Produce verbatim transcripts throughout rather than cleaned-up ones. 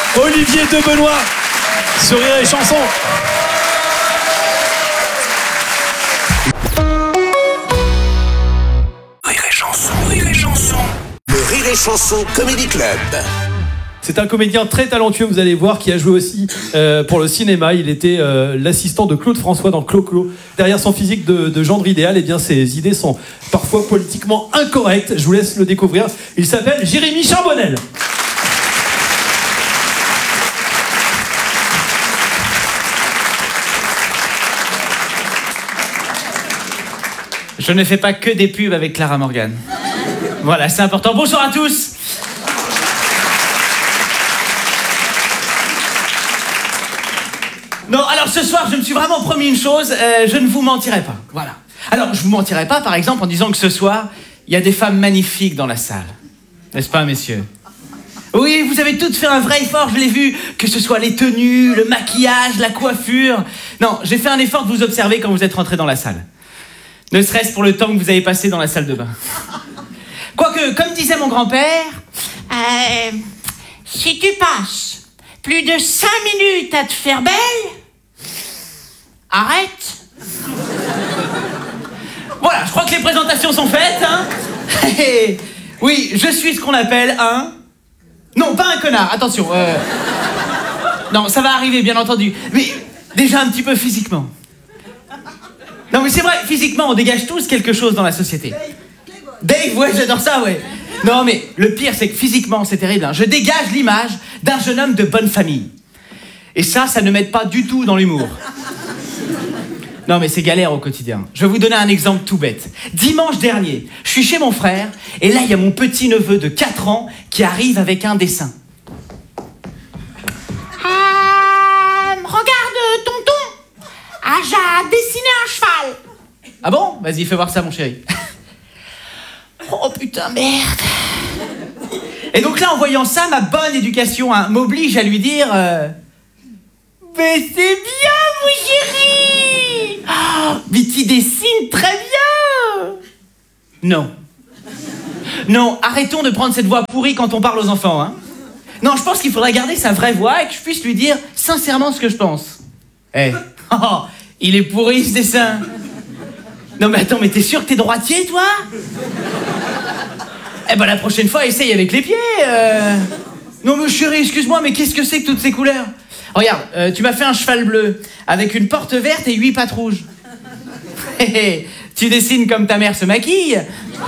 Olivier Debenoît sur Rire et Chanson. Rire et Chanson, Rire et Chanson. Le Rire et Chanson Comedy Club. C'est un comédien très talentueux, vous allez voir, qui a joué aussi euh, pour le cinéma. Il était euh, l'assistant de Claude François dans Clo-Clo. Derrière son physique de, de gendre idéal, eh bien, ses idées sont parfois politiquement incorrectes. Je vous laisse le découvrir. Il s'appelle Jérémy Charbonnel. Je ne fais pas que des pubs avec Clara Morgan. Voilà, c'est important. Bonjour à tous. Non, alors ce soir, je me suis vraiment promis une chose, euh, je ne vous mentirai pas. Voilà. Alors, je vous mentirai pas, par exemple, en disant que ce soir, il y a des femmes magnifiques dans la salle. N'est-ce pas, messieurs? Oui, vous avez toutes fait un vrai effort, je l'ai vu, que ce soit les tenues, le maquillage, la coiffure. Non, j'ai fait un effort de vous observer quand vous êtes rentrés dans la salle. Ne serait-ce pour le temps que vous avez passé dans la salle de bain. Quoique, comme disait mon grand-père, Euh, si tu passes plus de cinq minutes à te faire belle, arrête. voilà, je crois que les présentations sont faites, hein. Oui, je suis ce qu'on appelle un... Non, pas un connard, attention. Euh... Non, ça va arriver, bien entendu. Mais déjà un petit peu physiquement. Non, mais c'est vrai, physiquement, on dégage tous quelque chose dans la société. Dave, ouais, j'adore ça, ouais. Non, mais le pire, c'est que physiquement, c'est terrible. Hein. Je dégage l'image d'un jeune homme de bonne famille. Et ça, ça ne m'aide pas du tout dans l'humour. Non, mais c'est galère au quotidien. Je vais vous donner un exemple tout bête. Dimanche dernier, je suis chez mon frère, et là, il y a mon petit-neveu de quatre ans qui arrive avec un dessin. Euh, regarde, tonton. Ah, j'ai dessiné un cheval. Ah bon? Vas-y, fais voir ça, mon chéri. Oh putain, merde. Et donc là, en voyant ça, ma bonne éducation hein, m'oblige à lui dire... Euh... Mais c'est bien, mon chéri. Oh, mais tu dessines très bien. Non. Non, arrêtons de prendre cette voix pourrie quand on parle aux enfants. Hein. Non, je pense qu'il faudrait garder sa vraie voix et que je puisse lui dire sincèrement ce que je pense. Eh, hey. Oh, il est pourri ce dessin. Non mais attends, mais t'es sûr que t'es droitier, toi? Eh ben la prochaine fois, essaye avec les pieds. Euh... Non mais chérie, excuse-moi, mais qu'est-ce que c'est que toutes ces couleurs? Regarde, euh, tu m'as fait un cheval bleu avec une porte verte et huit pattes rouges. Tu dessines comme ta mère se maquille?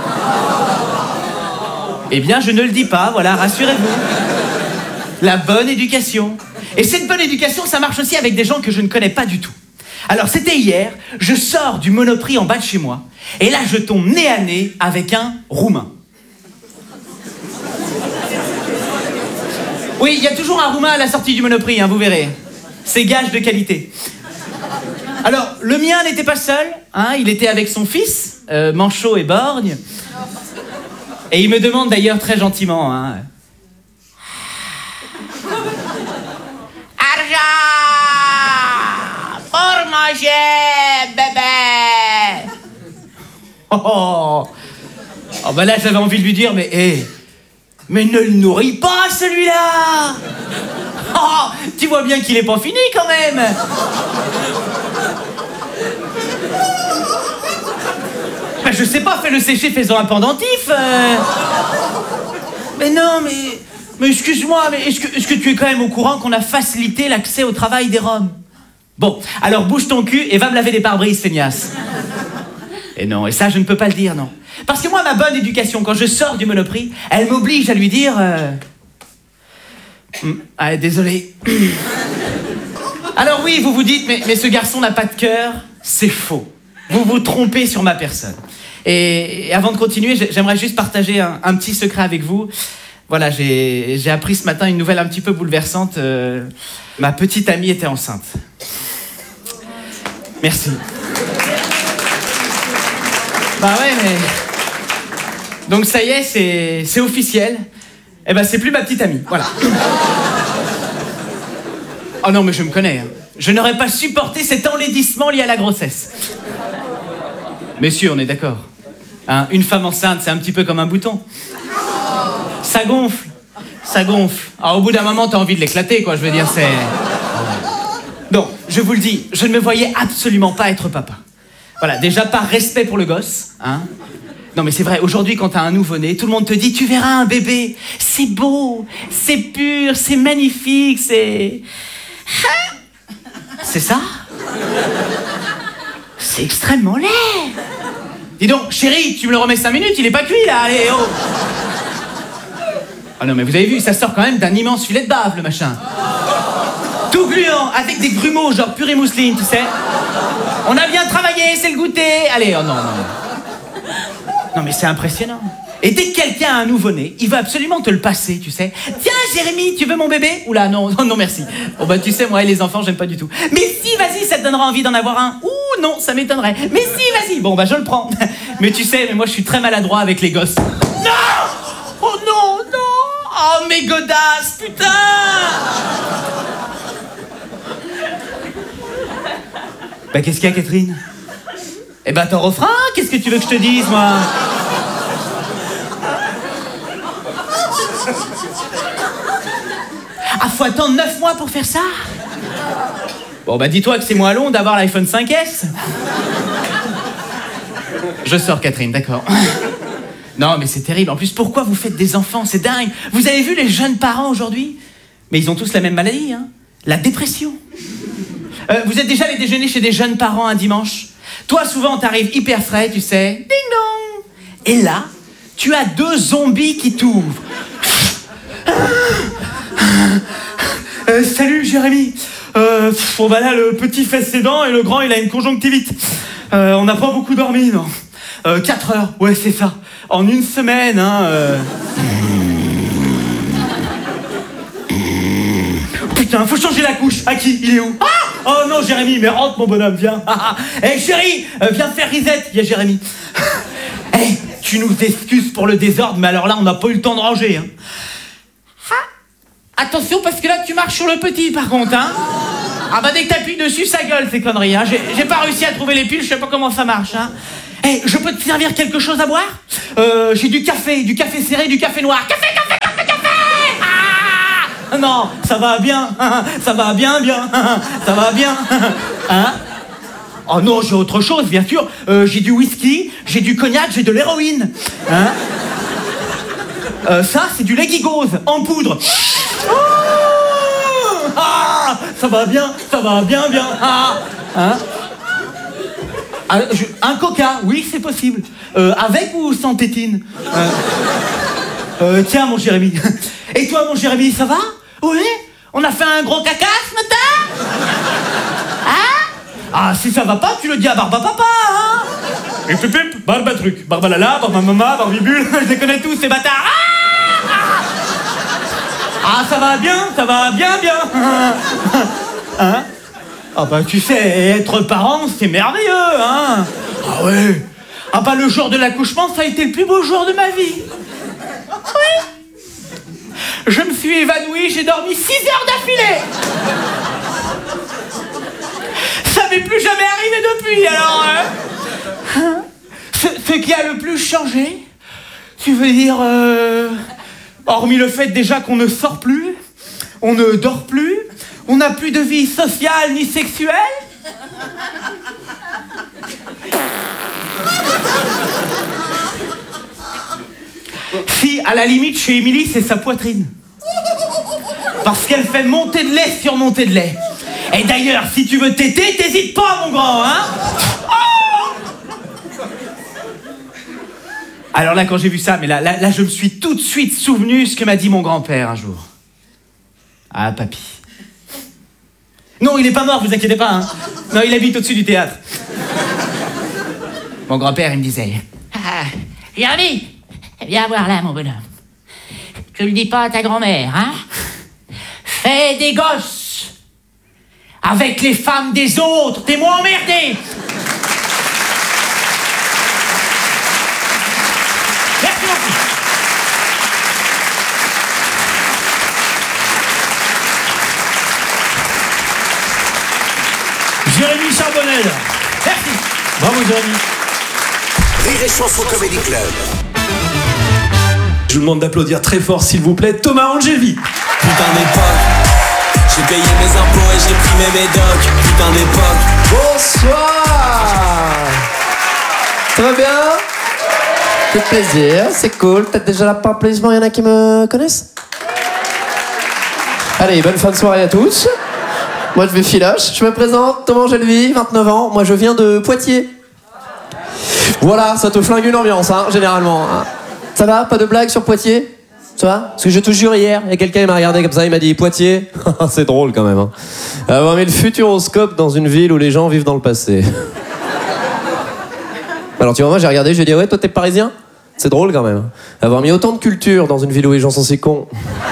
Eh bien, je ne le dis pas, voilà, rassurez-vous. La bonne éducation. Et cette bonne éducation, ça marche aussi avec des gens que je ne connais pas du tout. Alors, c'était hier, je sors du Monoprix en bas de chez moi, et là, je tombe nez à nez avec un Roumain. Oui, il y a toujours un Roumain à la sortie du Monoprix, hein, vous verrez. C'est gage de qualité. Alors, le mien n'était pas seul, hein, il était avec son fils, euh, manchot et borgne. Et il me demande d'ailleurs très gentiment, hein... Argent pour manger, bébé. Oh, oh. Oh bah là, j'avais envie de lui dire, mais hé, hey, mais ne le nourris pas, celui-là. Oh, tu vois bien qu'il est pas fini, quand même. Bah, je sais pas, fais-le sécher, fais-en un pendentif. Euh... Mais non, mais... Mais excuse-moi, mais est-ce que, est-ce que tu es quand même au courant qu'on a facilité l'accès au travail des Roms? Bon, alors bouge ton cul et va me laver des pare-brises, feignasse. Et non, et ça, je ne peux pas le dire, non. Parce que moi, ma bonne éducation, quand je sors du Monoprix, elle m'oblige à lui dire... Euh... Ah, désolé. Alors oui, vous vous dites, mais, mais ce garçon n'a pas de cœur. C'est faux. Vous vous trompez sur ma personne. Et, et avant de continuer, j'aimerais juste partager un, un petit secret avec vous. Voilà, j'ai, j'ai appris ce matin une nouvelle un petit peu bouleversante. Euh, ma petite amie était enceinte. Merci. Bah ouais, mais... Donc ça y est, c'est, c'est officiel. Eh ben, c'est plus ma petite amie, voilà. Oh non, mais je me connais. Hein. Je n'aurais pas supporté cet enlaidissement lié à la grossesse. Messieurs, on est d'accord. Hein, une femme enceinte, c'est un petit peu comme un bouton. Ça gonfle. Ça gonfle. Alors, au bout d'un moment, t'as envie de l'éclater, quoi. Je veux dire, c'est... Donc, je vous le dis, je ne me voyais absolument pas être papa. Voilà, déjà, par respect pour le gosse, hein. Non, mais c'est vrai, aujourd'hui, quand t'as un nouveau-né, tout le monde te dit, tu verras un bébé. C'est beau, c'est pur, c'est magnifique, c'est... C'est ça? C'est extrêmement laid. Dis donc, chérie, tu me le remets cinq minutes, il est pas cuit, là, allez, oh. Ah non, mais vous avez vu, ça sort quand même d'un immense filet de bave, le machin. Tout gluant, avec des grumeaux, genre purée mousseline, tu sais. On a bien travaillé, c'est le goûter. Allez, oh non, non. Non, mais c'est impressionnant. Et dès que quelqu'un a un nouveau-né, il va absolument te le passer, tu sais. Tiens, Jérémy, tu veux mon bébé? Oula, non, non, non, merci. Bon, bah, tu sais, moi et les enfants, j'aime pas du tout. Mais si, vas-y, ça te donnera envie d'en avoir un. Ouh, non, ça m'étonnerait. Mais si, vas-y. Bon, bah, je le prends. Mais tu sais, mais moi, je suis très maladroit avec les gosses. Non! Oh non, non! Oh, mes godasses, putain! Bah, qu'est-ce qu'il y a, Catherine? Eh ben, ton refrain, qu'est-ce que tu veux que je te dise, moi? Ah, faut attendre neuf mois pour faire ça? Bon, bah, dis-toi que c'est moins long d'avoir l'iPhone cinq S. Je sors, Catherine, d'accord. Non, mais c'est terrible. En plus, pourquoi vous faites des enfants? C'est dingue. Vous avez vu les jeunes parents aujourd'hui? Mais ils ont tous la même maladie, hein? La dépression. Euh, vous êtes déjà allé déjeuner chez des jeunes parents un dimanche? Toi, souvent, t'arrives hyper frais, tu sais. Ding dong. Et là, tu as deux zombies qui t'ouvrent. Euh, salut, Jérémy. Euh, bon, bah là, le petit fait ses dents et le grand, il a une conjonctivite. Euh, on n'a pas beaucoup dormi, non. Euh, quatre heures, ouais, c'est ça. En une semaine, hein. Euh... Putain, faut changer la couche. À qui? Il est où? Ah! Oh non, Jérémy, mais rentre, mon bonhomme, viens. Hé, hey, chérie, euh, viens faire reset. Il y a Jérémy. Hé, hey, tu nous excuses pour le désordre, mais alors là, on n'a pas eu le temps de ranger, hein. Ah. Attention, parce que là, tu marches sur le petit, par contre, hein. Ah bah, dès que t'appuies dessus, ça gueule, ces conneries, hein. J'ai, j'ai pas réussi à trouver les piles, je sais pas comment ça marche, hein. Hé, hey, je peux te servir quelque chose à boire? Euh, j'ai du café, du café serré, du café noir. Café, café, café, café! Ah! Non, ça va bien, ça va bien, bien, ça va bien, hein? Oh non, j'ai autre chose, bien sûr. Euh, j'ai du whisky, j'ai du cognac, j'ai de l'héroïne, hein? Euh, ça, c'est du Legigose, en poudre. Oh! Ah! Ça va bien, ça va bien, bien, ah! Hein? Ah, je, un coca, oui, c'est possible. Euh, avec ou sans tétine? euh, euh, Tiens, mon Jérémy. Et toi, mon Jérémy, ça va? Oui? On a fait un gros caca ce matin? Hein? Ah, si ça va pas, tu le dis à Barba Papa, hein? Et pip pip, Barba truc, Barba Lala, Barba Mama, Barbibule, je les connais tous, ces bâtards. Ah! Ah, ça va bien, ça va bien, bien. Hein? Ah bah tu sais, être parent, c'est merveilleux, hein? Ah ouais. Ah bah le jour de l'accouchement, ça a été le plus beau jour de ma vie. Oui. Je me suis évanoui, j'ai dormi six heures d'affilée. Ça m'est plus jamais arrivé depuis, alors... Hein? Ce, ce qui a le plus changé, tu veux dire... Euh, hormis le fait déjà qu'on ne sort plus, on ne dort plus, on n'a plus de vie sociale ni sexuelle. Si, à la limite, chez Émilie, c'est sa poitrine. Parce qu'elle fait montée de lait sur montée de lait. Et d'ailleurs, si tu veux téter, t'hésites pas, mon grand, hein? Oh! Alors là, quand j'ai vu ça, mais là, là, là, je me suis tout de suite souvenu ce que m'a dit mon grand-père un jour. Ah, papy. Non, il est pas mort, vous inquiétez pas, hein. Non, il habite au-dessus du théâtre. Mon grand-père, il me disait... Ah, Jérémy, viens voir là, mon bonhomme. Tu le dis pas à ta grand-mère, hein? Fais des gosses avec les femmes des autres, t'es moins emmerdé. Merci beaucoup. Jérémy Charbonnel. Merci. Bravo, Jérémy. Rire et Chanson Comedy Club. Je vous demande d'applaudir très fort, s'il vous plaît, Thomas Angelvi. Putain d'époque, j'ai payé mes impôts et j'ai pris mes médocs. Putain d'époque. Bonsoir. Ça va bien? C'est plaisir, c'est cool. Peut-être déjà là par applaudissement, il y en a qui me connaissent? Allez, bonne fin de soirée à tous. Moi je vais filoche. Je me présente, Thomas Angelvi, vingt-neuf ans. Moi je viens de Poitiers. Voilà, ça te flingue une ambiance, hein, généralement. Hein. Ça va? Pas de blague sur Poitiers? Ça va? Parce que je te jure, hier, il y a quelqu'un qui m'a regardé comme ça, il m'a dit Poitiers. C'est drôle quand même. Hein. Avoir mis le futuroscope dans une ville où les gens vivent dans le passé. Alors tu vois, moi j'ai regardé, je lui ai dit ouais, toi t'es parisien? C'est drôle quand même. Avoir mis autant de culture dans une ville où les gens sont si cons.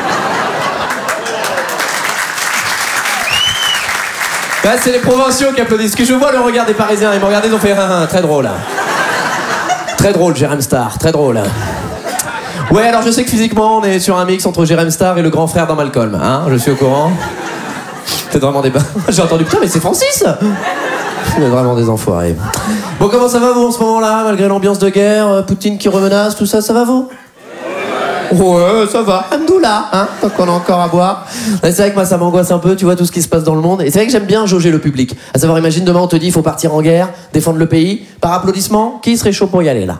Là, c'est les provinciaux qui applaudissent. Que je vois le regard des Parisiens. Ils m'ont regardé, ils ont fait ah, ah, très drôle. Très drôle, Jérém Star, très drôle. Ouais, alors je sais que physiquement, on est sur un mix entre Jérém Star et le grand frère dans Malcolm. Hein, je suis au courant. C'est vraiment des... J'ai entendu, putain, mais c'est Francis. On est vraiment des enfoirés. Bon, comment ça va, vous, en ce moment-là, malgré l'ambiance de guerre, Poutine qui remenace, tout ça, ça va, vous? Ouais, ça va. Hamdoullah, hein, tant qu'on a encore à boire. C'est vrai que moi, ça m'angoisse un peu, tu vois, tout ce qui se passe dans le monde. Et c'est vrai que j'aime bien jauger le public. À savoir, imagine, demain, on te dit, il faut partir en guerre, défendre le pays. Par applaudissement, qui serait chaud pour y aller, là?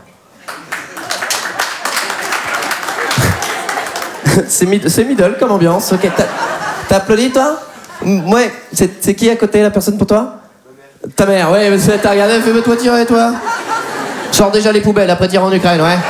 C'est mid c'est middle comme ambiance. Ok, t'as applaudi, toi? Ouais, c'est qui à côté, la personne pour toi? Ta mère, ouais, t'as regardé, fais-moi toi tirer, toi. Sors déjà les poubelles, après tire en Ukraine, ouais.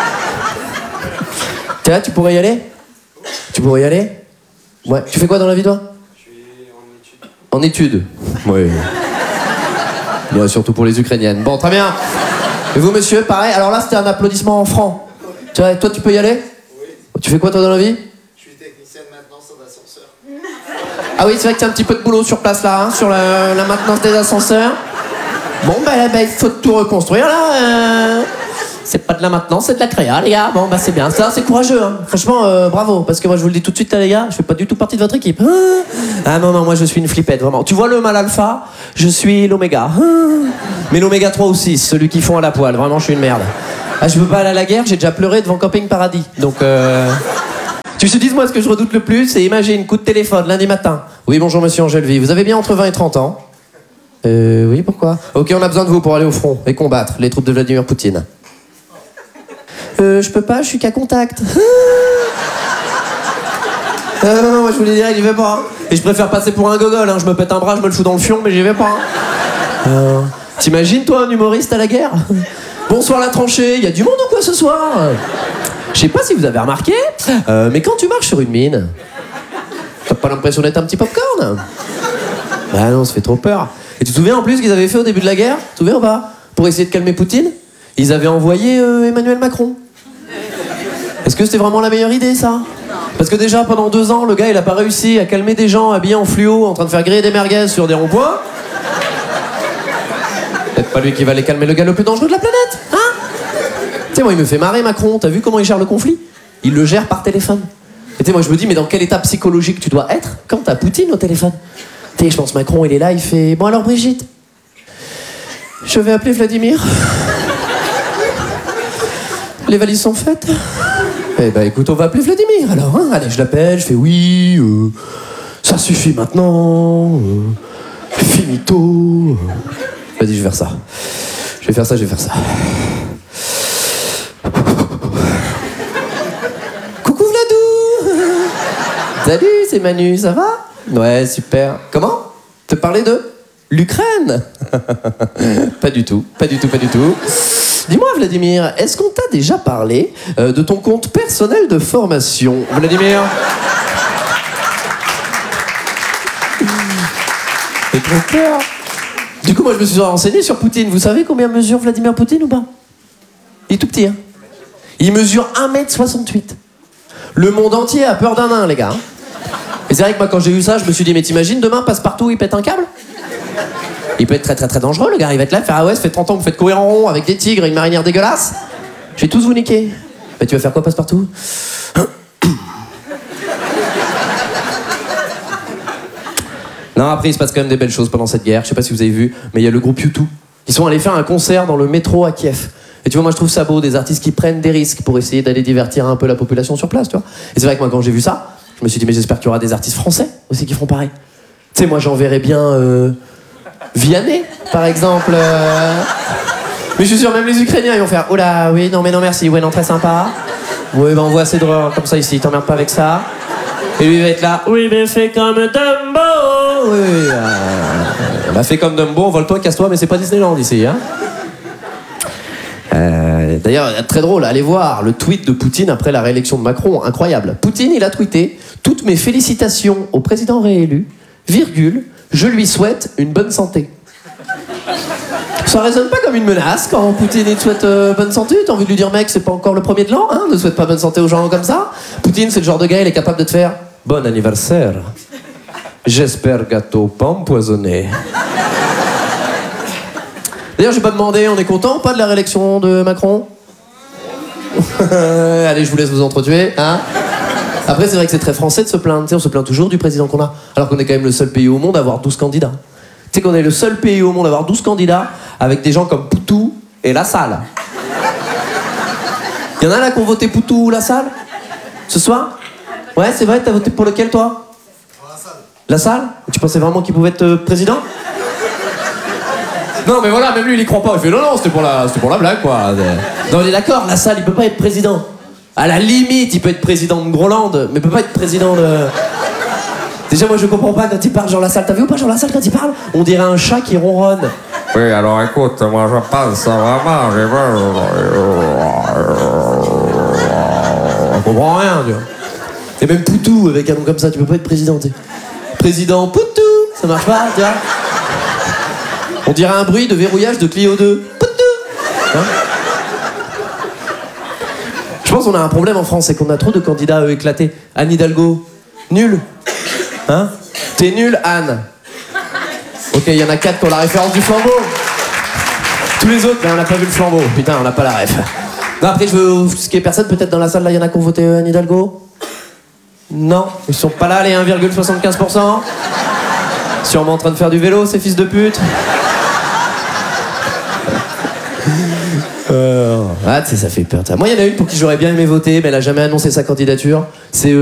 T'es là, tu pourrais y aller? Tu pourrais y aller? Ouais. Tu fais quoi dans la vie, toi? Je suis en études. En études? Oui. Bien, surtout pour les Ukrainiennes. Bon, très bien. Et vous, monsieur, pareil. Alors là, c'était un applaudissement en franc. Tu vois, toi, tu peux y aller? Oui. Tu fais quoi, toi, dans la vie? Je suis technicien de maintenance d'ascenseur. Ah oui, c'est vrai que t'as un petit peu de boulot sur place, là, hein, sur la, la maintenance des ascenseurs. Bon, bah, bah, il faut tout reconstruire, là. Euh... C'est pas de la maintenance, c'est de la créa, les gars. Bon, bah c'est bien. Ça, c'est courageux, hein. Franchement, euh, bravo. Parce que moi, je vous le dis tout de suite, là, les gars, je fais pas du tout partie de votre équipe. Ah non, non, moi, je suis une flippette, vraiment. Tu vois le mal alpha? Je suis l'oméga. Mais l'oméga trois ou six, celui qui fond à la poêle. Vraiment, je suis une merde. Ah, je peux pas aller à la guerre, j'ai déjà pleuré devant Camping Paradis. Donc, euh... Tu te dis, moi, ce que je redoute le plus, c'est imagine, coup de téléphone, lundi matin. Oui, bonjour, monsieur Angelvi. Vous avez bien entre vingt et trente ans? Euh, oui, pourquoi? Ok, on a besoin de vous pour aller au front et combattre les troupes de Vladimir Poutine. Euh, je peux pas, je suis qu'à contact. euh, non, non, moi je vous l'ai dit, j'y vais pas. Hein. Et je préfère passer pour un gogol, hein. Je me pète un bras, je me le fous dans le fion, mais j'y vais pas. Hein. Euh, T'imagines, toi, un humoriste à la guerre? Bonsoir la tranchée, y a du monde ou quoi ce soir? Je sais pas si vous avez remarqué, euh, mais quand tu marches sur une mine, t'as pas l'impression d'être un petit popcorn? Bah non, ça fait trop peur. Et tu te souviens en plus qu'ils avaient fait au début de la guerre? Tu te souviens ou pas? Pour essayer de calmer Poutine? Ils avaient envoyé euh, Emmanuel Macron. Est-ce que c'était vraiment la meilleure idée, ça? Parce que déjà, pendant deux ans, le gars, il a pas réussi à calmer des gens habillés en fluo, en train de faire griller des merguez sur des ronds-points. Peut-être pas lui qui va les calmer, le gars le plus dangereux de la planète, hein? Tu sais, moi, il me fait marrer, Macron. T'as vu comment il gère le conflit? Il le gère par téléphone. Et tu sais, moi, je me dis, mais dans quel état psychologique tu dois être quand t'as Poutine au téléphone? Tu sais, je pense, Macron, il est là, il fait... Bon, alors, Brigitte, je vais appeler Vladimir. Les valises sont faites? Eh ben écoute, on va appeler Vladimir alors, hein. Allez, je l'appelle, je fais oui, euh, ça suffit maintenant, euh, finito. Euh. Vas-y, je vais faire ça. Je vais faire ça, je vais faire ça. Coucou Vladou. Salut, c'est Manu, ça va? Ouais, super. Comment? Te parler de l'Ukraine? Pas du tout, pas du tout, pas du tout. Dis-moi, Vladimir, est-ce qu'on t'a déjà parlé euh, de ton compte personnel de formation? Vladimir? J'ai trop peur. Du coup, moi, je me suis renseigné sur Poutine. Vous savez combien mesure Vladimir Poutine ou pas? Il est tout petit, hein. Il mesure un mètre soixante-huit. Le monde entier a peur d'un nain, les gars. Et c'est vrai que moi, quand j'ai vu ça, je me suis dit, mais t'imagines, demain, Passepartout, il pète un câble? Il peut être très très très dangereux, le gars. Il va être là, faire ah ouais, ça fait trente ans que vous faites courir en rond avec des tigres et une marinière dégueulasse. Je vais tous vous niquer. Bah, tu vas faire quoi, Passepartout? Non, après, il se passe quand même des belles choses pendant cette guerre. Je sais pas si vous avez vu, mais il y a le groupe U deux. Ils sont allés faire un concert dans le métro à Kiev. Et tu vois, moi je trouve ça beau, des artistes qui prennent des risques pour essayer d'aller divertir un peu la population sur place, tu vois. Et c'est vrai que moi quand j'ai vu ça, je me suis dit mais j'espère qu'il y aura des artistes français aussi qui feront pareil. Tu sais, moi j'enverrais bien euh, Vianney, par exemple. Euh... Mais je suis sûr, même les Ukrainiens ils vont faire oh là, oui, non mais non merci, ouais non très sympa. Oui, ben on voit assez drôle comme ça ici, t'emmerdes pas avec ça. Et lui il va être là, oui mais fais comme Dumbo. Oui, oui, euh... bah fais comme Dumbo, envole-toi, casse-toi, mais c'est pas Disneyland ici, hein. Euh, D'ailleurs, très drôle, allez voir le tweet de Poutine après la réélection de Macron, incroyable. Poutine, il a tweeté « Toutes mes félicitations au président réélu, virgule, je lui souhaite une bonne santé. » Ça résonne pas comme une menace quand Poutine il te souhaite euh, bonne santé. T'as envie de lui dire mec, c'est pas encore le premier de l'an, hein, ne souhaite pas bonne santé aux gens comme ça. Poutine, c'est le genre de gars, il est capable de te faire « Bon anniversaire. J'espère gâteau pas empoisonné. » D'ailleurs, j'ai pas demandé, on est content ou pas de la réélection de Macron? Allez, je vous laisse vous entretuer, hein. Après, c'est vrai que c'est très français de se plaindre, tu sais, on se plaint toujours du président qu'on a, alors qu'on est quand même le seul pays au monde à avoir douze candidats. Tu sais qu'on est le seul pays au monde à avoir douze candidats avec des gens comme Poutou et Lassalle. Il y en a là qui ont voté Poutou ou Lassalle ce soir? Ouais, c'est vrai, t'as voté pour lequel toi? Lassalle. Tu pensais vraiment qu'il pouvait être euh, président? Non mais voilà, même lui il y croit pas, il fait non non, c'était pour la, c'était pour la blague quoi. Non on est d'accord, Lassalle il peut pas être président. À la limite il peut être président de Groland, mais il peut pas être président de... Déjà moi je comprends pas quand il parle Jean Lassalle, t'as vu ou pas Jean Lassalle quand il parle? On dirait un chat qui ronronne. Oui alors écoute, moi je pense vraiment, j'ai On comprend rien tu vois. Et même Poutou avec un nom comme ça, tu peux pas être président t'sais. Président Poutou, ça marche pas tu vois. On dirait un bruit de verrouillage de Clio deux. Hein? Je pense qu'on a un problème en France, c'est qu'on a trop de candidats euh, éclatés. Anne Hidalgo, nul. Hein? T'es nul, Anne. Ok, il y en a quatre qui ont la référence du flambeau. Tous les autres, mais on n'a pas vu le flambeau. Putain, on n'a pas la ref. Non, après, je veux offusquer personne. Peut-être dans la salle, là, il y en a qui ont voté euh, Anne Hidalgo. Non, ils sont pas là, les un virgule soixante-quinze pour cent. Sûrement en train de faire du vélo, ces fils de pute. Euh... Ah, tu sais, ça fait peur. Moi, il y en a une pour qui j'aurais bien aimé voter, mais elle a jamais annoncé sa candidature. C'est